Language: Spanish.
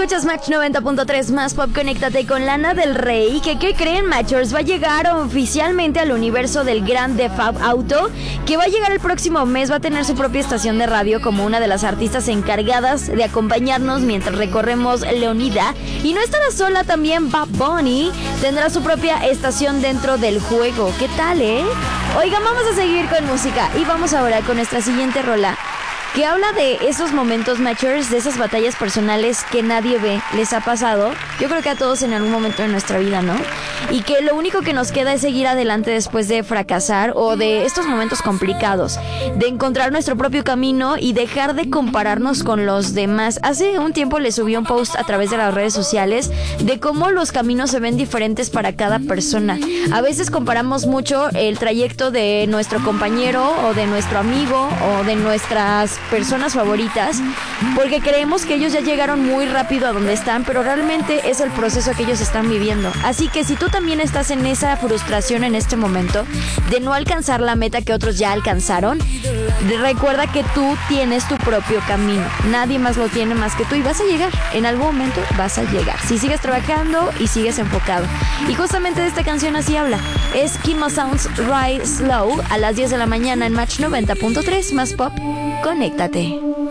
Escuchas Match 90.3 más pop. Conéctate con Lana del Rey. ¿Qué creen, Matchers? Va a llegar oficialmente al universo del Grand Theft Auto, que va a llegar el próximo mes. Va a tener su propia estación de radio como una de las artistas encargadas de acompañarnos mientras recorremos Leonida. Y no estará sola, también Bad Bunny tendrá su propia estación dentro del juego. ¿Qué tal, Oigan, vamos a seguir con música y vamos ahora con nuestra siguiente rola, que habla de esos momentos, Matchers, de esas batallas personales que nadie ve. ¿Les ha pasado? Yo creo que a todos en algún momento de nuestra vida, ¿no? Y que lo único que nos queda es seguir adelante después de fracasar o de estos momentos complicados, de encontrar nuestro propio camino y dejar de compararnos con los demás. Hace un tiempo les subí un post a través de las redes sociales de cómo los caminos se ven diferentes para cada persona. A veces comparamos mucho el trayecto de nuestro compañero o de nuestro amigo o de nuestras personas favoritas, porque creemos que ellos ya llegaron muy rápido a donde están, pero realmente es el proceso que ellos están viviendo. Así que si tú también estás en esa frustración en este momento de no alcanzar la meta que otros ya alcanzaron, recuerda que tú tienes tu propio camino. Nadie más lo tiene más que tú y vas a llegar. En algún momento vas a llegar. Si sigues trabajando y sigues enfocado. Y justamente de esta canción así habla. Es Kimo Sounds Ride Slow a las 10 de la mañana en Match 90.3 más pop. Conéctate.